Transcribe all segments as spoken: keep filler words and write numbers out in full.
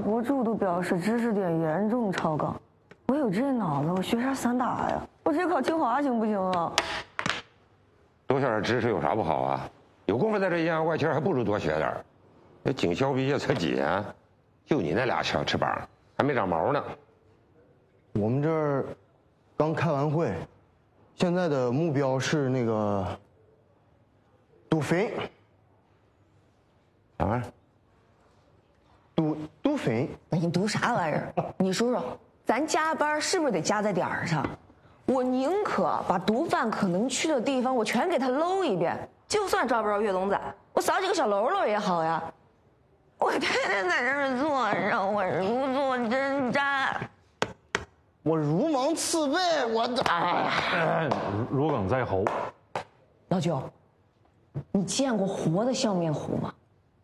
博主都表示知识点严重超纲。我有这脑子，我学啥散打呀？我直接考清华行不行啊？ 多学点知识有啥不好啊？有功夫在这阴阳怪气，还不如多学点。那警校毕业才几年，就你那俩小翅膀，还没长毛呢。 我们这儿刚开完会，现在的目标是那个赌肥。 啥玩意儿？ 赌赌肥？ 那你赌啥玩意儿？你说说，咱加班是不是得加在点儿上？我宁可把毒贩可能去的地方我全给他搂一遍，就算抓不着岳龙仔，我扫几个小喽啰也好呀。我天天在这儿坐着，我如坐针毡。 我如芒刺背，我哎哎，如鲠在喉。 老九，你见过活的笑面虎吗？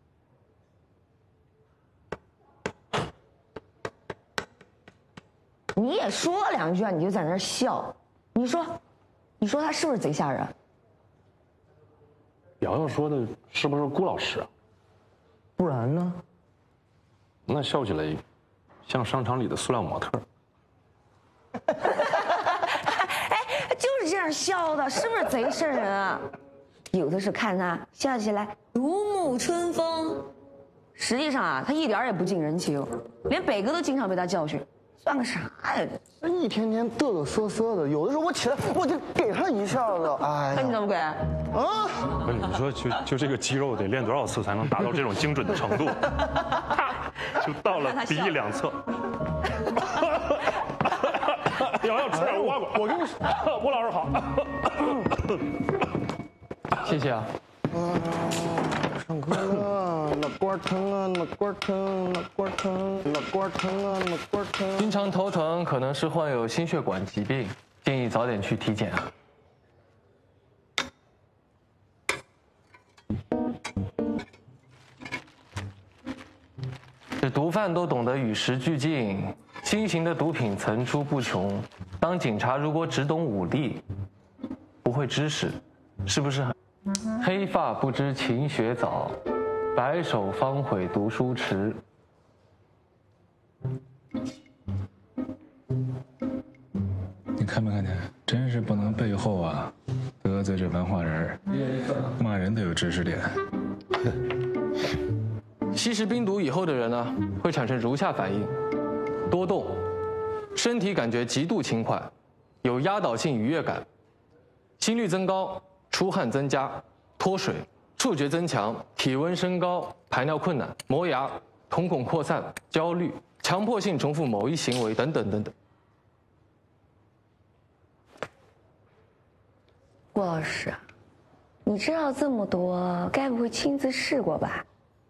你也说两句啊，你就在那儿笑。你说，你说他是不是贼吓人？ 瑶瑶说的是不是顾老师啊？ 不然呢？ 那笑起来像商场里的塑料模特。 哎，就是这样笑的，是不是贼瘆人啊？有的是看他笑起来如沐春风，实际上啊，他一点也不近人情，连北哥都经常被他教训。算个啥呀？ 这一天天嘚嘚瑟瑟的，有的时候我起来我就给他一下子，哎那你怎么给？ 啊！ 不是你说就就这个肌肉得练多少次才能达到这种精准的程度？就到了鼻翼两侧。瑶瑶吃点无花果。我跟你说，吴老师好。 谢谢啊。 上课了，脑瓜疼啊，脑瓜疼，脑瓜疼，脑瓜疼啊，脑瓜疼。 经常头疼可能是患有心血管疾病，建议早点去体检啊。这毒贩都懂得与时俱进，新型的毒品层出不穷。当警察如果只懂武力，不会知识，是不是很？黑发不知勤学早，白首方悔读书迟。 你看没看见？真是不能背后啊得罪这文化人，骂人都有知识点。 吸食冰毒以后的人呢，会产生如下反应：多动，身体感觉极度轻快，有压倒性愉悦感，心率增高，出汗增加，脱水，触觉增强，体温升高，排尿困难，磨牙，瞳孔扩散，焦虑，强迫性重复某一行为等等等等。 郭老师，你知道这么多，该不会亲自试过吧？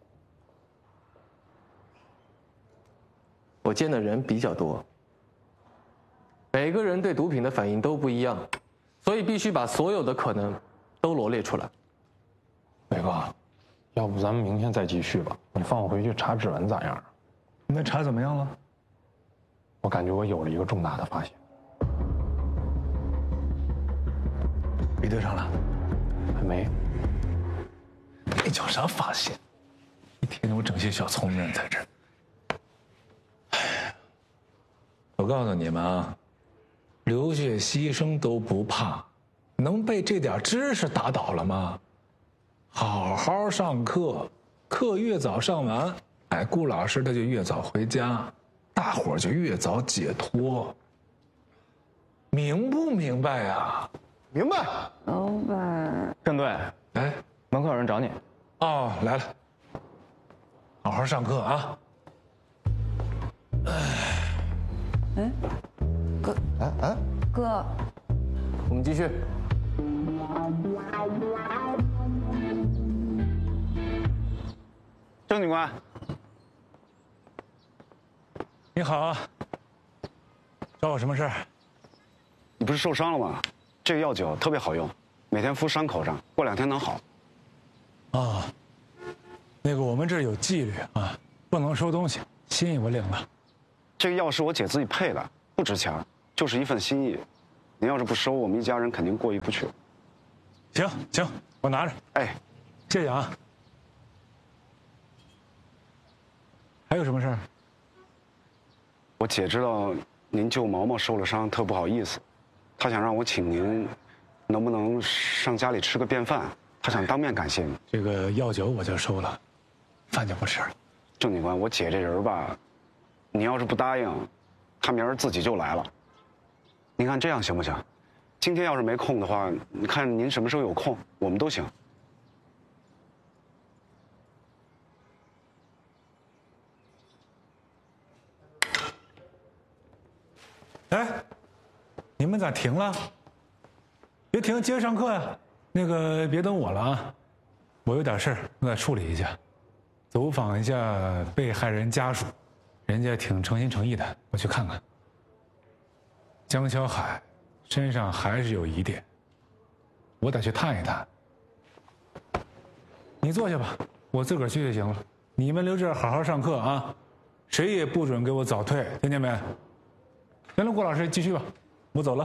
我见的人比较多，每个人对毒品的反应都不一样，所以必须把所有的可能都罗列出来。 伟哥，要不咱们明天再继续吧？你放我回去查指纹咋样？ 那查怎么样了？ 我感觉我有了一个重大的发现。 比对上了？ 还没。 那叫啥发现？一天天我整些小聪明人在这儿。我告诉你们啊，流血牺牲都不怕，能被这点知识打倒了吗？好好上课，课越早上完，哎，顾老师他就越早回家，大伙儿就越早解脱。明不明白呀？ 明白。 老板， 郑队， 哎， 门口有人找你。 哦，来了，好好上课啊。 哎，哥， 哎哎， 哥， 我们继续。 郑警官， 你好啊，找我什么事儿？ 你不是受伤了吗？这个药酒特别好用，每天敷伤口上，过两天能好。 啊，那个我们这儿有纪律啊，不能收东西，心意我领了。 这个药是我姐自己配的，不值钱，就是一份心意。您要是不收，我们一家人肯定过意不去。 行行，我拿着。 哎， 谢谢啊。还有什么事儿？ 我姐知道您救毛毛受了伤，特不好意思，她想让我请您，能不能上家里吃个便饭？她想当面感谢你。 这个药酒我就收了，饭就不吃了。 郑警官，我姐这人吧，你要是不答应，她明儿自己就来了。您看这样行不行？今天要是没空的话，你看您什么时候有空，我们都行。 哎，你们咋停了？别停，接着上课呀。那个别等我了啊，我有点事儿，我得处理一下，走访一下被害人家属，人家挺诚心诚意的，我去看看。江小海身上还是有疑点，我得去探一探。你坐下吧，我自个儿去就行了。你们留这儿好好上课啊，谁也不准给我早退，听见没？行了，郭老师继续吧，我走了。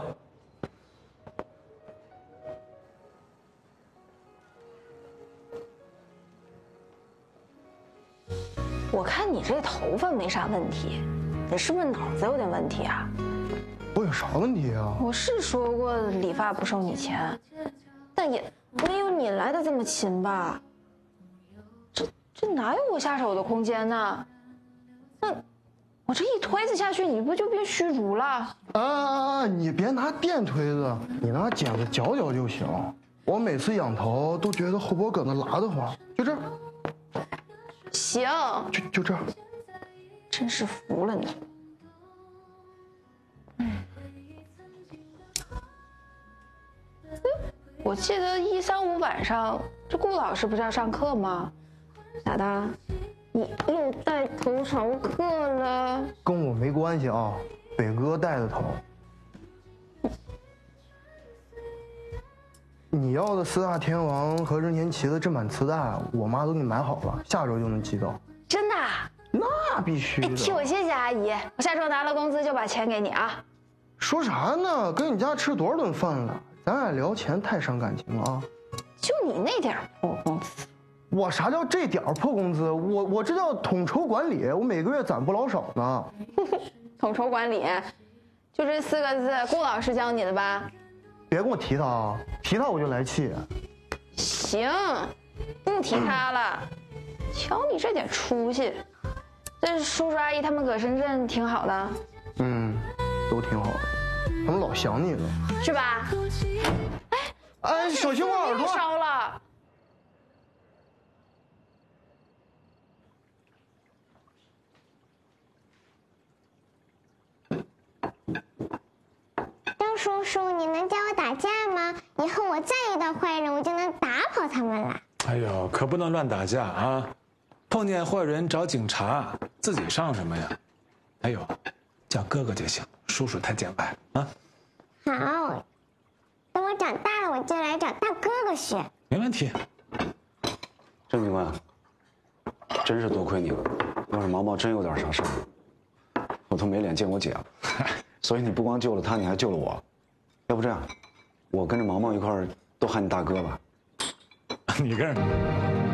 我看你这头发没啥问题，你是不是脑子有点问题啊？ 我有啥问题啊？ 我是说过理发不收你钱，但也没有你来的这么勤吧？这这哪有我下手的空间呢？那我这一推子下去，你不就变虚竹了？ 啊啊啊！你别拿电推子，你拿剪子绞绞就行。我每次仰头都觉得后脖梗子拉得慌，就这儿。 行， 就就这儿。 真是服了你。嗯，我记得一三五晚上，这顾老师不是要上课吗？咋的？你又带头逃课了？ 跟我没关系啊，北哥带的头。你要的四大天王和任贤齐的正版磁带，我妈都给你买好了，下周就能寄到。 真的？ 那必须的。 替我谢谢阿姨，我下周拿了工资就把钱给你啊。 说啥呢？跟你家吃多少顿饭了？咱俩聊钱太伤感情了啊！ 就你那点破工资， 我啥叫这点破工资？我我这叫统筹管理，我每个月攒不老少呢。 统筹管理，就这四个字，顾老师教你的吧？ 别跟我提他啊，提他我就来气。 行，不提他了。瞧你这点出息，这叔叔阿姨他们搁深圳挺好的。 嗯，都挺好的，他们老想你了， 是吧？哎哎，小心我耳朵！ 烧了。 张叔叔，你能教我打架吗？以后我再遇到坏人，我就能打跑他们了。 哎呦，可不能乱打架啊！碰见坏人找警察，自己上什么呀？还有，叫哥哥就行，叔叔太见外啊。 好，等我长大了，我就来找大哥哥学。 没问题。 郑警官，真是多亏你了。要是毛毛真有点啥事儿，我都没脸见我姐了。所以你不光救了他，你还救了我。要不这样，我跟着毛毛一块儿都喊你大哥吧。 你跟着。